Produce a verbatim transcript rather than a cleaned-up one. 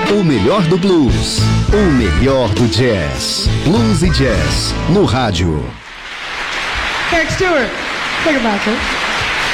O melhor do blues, o melhor do jazz. Blues e jazz, no rádio. Eric Stewart, take it back, huh?